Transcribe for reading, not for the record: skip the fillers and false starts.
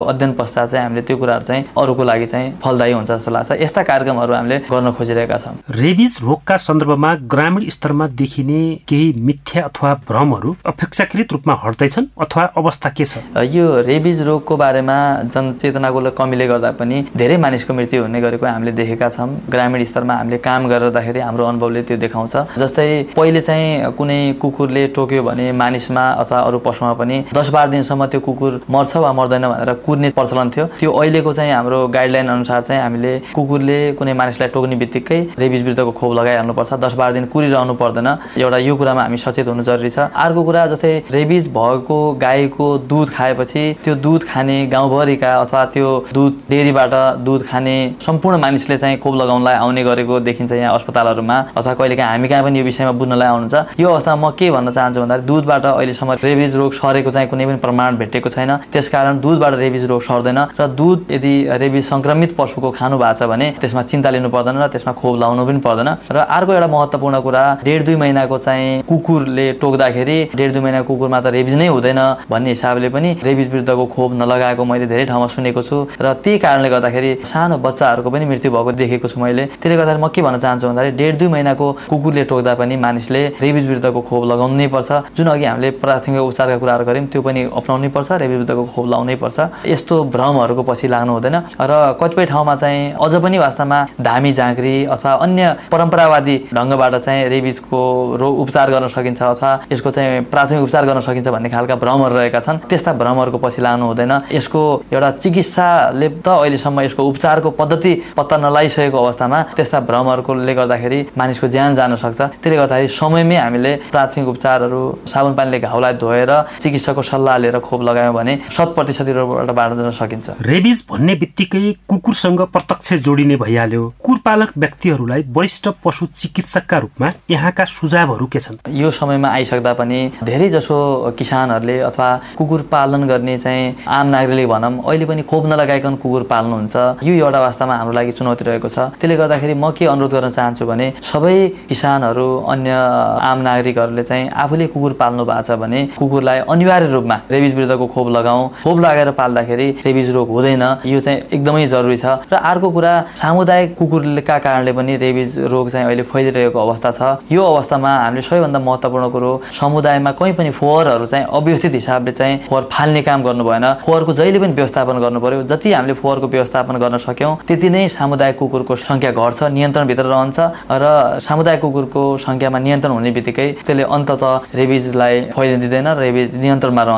अध्ययन पश्चात चाहिँ हामीले त्यो कुराहरू चाहिँ अरूको लागि चाहिँ फलदायी हुन्छ जस्तो लाग्छ। यस्ता कार्यक्रमहरू हामीले गर्न खोजिरहेका छौँ। रेबिज रोगका सन्दर्भमा ग्रामीण स्तरमा देखिने केही मिथ्या अथवा भ्रमहरू अपेक्षाकृत रूपमा हट्दैछन् अथवा अवस्था के छ? यो रेबिज रोगको बारेमा जनचेतनाको कमीले गर्दा पनि धेरै मानिसको मृत्यु हुने गरेको हामीले देखेका छौँ। ग्रामीण स्तरमा हामीले काम गर्दाखेरि हाम्रो अनुभवले त्यो देखाउँछ। जस्तै पहिले चाहिँ कुनै कुकुरले टोक्यो भने मानिसमा अथवा अरू पशुमा पनि 10-12 दिनसम्म त्यो कुकुर मर्छ वा मर्दैन भनेर कुर्ने प्रचलन थियो। त्यो अहिलेको चाहिँ हाम्रो गाइडलाइन अनुसार चाहिँ हामीले कुकुरले कुनै मानिसलाई टोक्ने बित्तिकै रेबिज विरुद्धको खोप लगाइहाल्नुपर्छ। 10-12 दिन कुरिरहनु पर्दैन। एउटा यो कुरामा हामी सचेत हुनु जरुरी छ। अर्को कुरा जस्तै रेबिज भएको गाईको दुध खाएपछि त्यो दुध खाने गाउँभरिका अथवा त्यो दुध डेरीबाट दुध खाने सम्पूर्ण मानिसले चाहिँ खोप लगाउनलाई आउने गरेको देखिन्छ यहाँ अस्पतालहरूमा, अथवा कहिलेकाहीँ हामी कहाँ पनि यो विषयमा बुझ्नलाई आउनुहुन्छ। यो अवस्थामा म के भन्न चाहन्छु भन्दाखेरि दुधबाट अहिलेसम्म रेबिज रोग सरेको चाहिँ कुनै पनि प्रमाण भेटेको छैन। त्यसकारण दुधबाट रेबिज रोग सर्दैन र दुध यदि रेबिज संक्रमित पशुको खानु भएको छ भने त्यसमा चिन्ता लिनु पर्दैन र त्यसमा खोप लगाउनु पनि पर्दैन। र अर्को एउटा महत्त्वपूर्ण कुरा, 1.5-2 महिनाको चाहिँ कुकुरले टोक्दाखेरि 1.5-2 महिनाको कुकुरमा त रेबिज नै हुँदैन भन्ने हिसाबले पनि रेबिज विरुद्धको खोप नलगाएको मैले धेरै ठाउँमा सुनेको छु र त्यही कारणले गर्दाखेरि सानो बच्चाहरूको पनि मृत्यु भएको देखेको छु मैले। त्यसले गर्दाखेरि म के भन्न चाहन्छु भन्दाखेरि 1.5-2 महिनाको कुकुरले टोक्दा पनि मानिसले रेबिज विरुद्धको खोप लगाउनै पर्छ। जुन अघि हामीले प्राथमिक उपचारका कुराहरू गऱ्यौँ त्यो पनि अपनाउनै पर्छ, रेबिज विरुद्धको खोप लगाउनै पर्छ। यस्तो भ्रमहरूको पछि लाग्नु हुँदैन। र कतिपय ठाउँमा चाहिँ अझ पनि वास्तवमा धामी झाँक्री अथवा अन्य परम्परावादी ढङ्गबाट चाहिँ रेबिजको रोग उपचार गर्न सकिन्छ अथवा यसको चाहिँ प्राथमिक उपचार गर्न सकिन्छ भन्ने खालका भ्रमहरू रहेका छन्। त्यस्ता भ्रमहरूको पछि लाग्नु हुँदैन। यसको एउटा चिकित्साले त अहिलेसम्म यसको उपचारको पद्धति पत्ता नलाइसकेको अवस्थामा त्यस्ता भ्रमहरूले गर्दाखेरि मानिसको ज्यान जान सक्छ। त्यसले गर्दाखेरि समयमै हामीले प्राथमिक उपचारहरू साबुन पानीले घाउलाई धोएर चिकित्सकको सल्लाह लिएर खोप लगायौँ भने 100% रोगबाट बाँच्न सकिन्छ। रेबिज भन्ने बित्तिकै कुकुरसँग प्रत्यक्ष जोडिने भइहाल्यो। कुकुरपालक व्यक्तिहरूलाई वरिष्ठ पशु चिकित्सकका रूपमा यहाँका सुझावहरू के छन्? यो समयमा आइसक्दा पनि धेरै जसो किसानहरूले अथवा कुकुर पालन गर्ने चाहिँ आम नागरिकले भनौँ अहिले पनि खोप नलगाइकन कुकुर पाल्नुहुन्छ। यो एउटा वास्तवमा हाम्रो लागि चुनौती रहेको छ। त्यसले गर्दाखेरि म के अनुरोध गर्न चाहन्छु भने सबै किसानहरू अन्य आम नागरिकहरूले चाहिँ आफूले कुकुर पाल्नु भएको छ भने कुकुरलाई अनिवार्य रूपमा रेबिज विरुद्धको खोप लगाऊ। खोप लगाएर पाल्दाखेरि रेबिज रोग हुँदैन। यो चाहिँ एकदमै जरुरी छ। र अर्को कुरा, सामुदायिक कुकुरका कारणले पनि रेबिज रोग चाहिँ अहिले फैलिरहेको अवस्था छ। यो अवस्थामा हामीले सबैभन्दा महत्त्वपूर्ण कुरो समुदायमा कहीँ पनि फोहोरहरू चाहिँ अव्यवस्थित हिसाबले चाहिँ फोहोर फाल्ने काम गर्नु भएन। फोहोरको जहिले पनि व्यवस्थापन गर्नु पर्यो। जति हामीले फोहोरको व्यवस्थापन गर्न सक्यौँ त्यति नै सामुदायिक कुकुरको सङ्ख्या घट्छ, नियन्त्रणभित्र रहन्छ र सामुदायिक कुकुरको सङ्ख्यामा नियन्त्रण हुने बित्तिकै त्यसले अन्ततः रेबिजलाई फैलिन दिँदैन, रेबिज नियन्त्रणमा रहन्छ।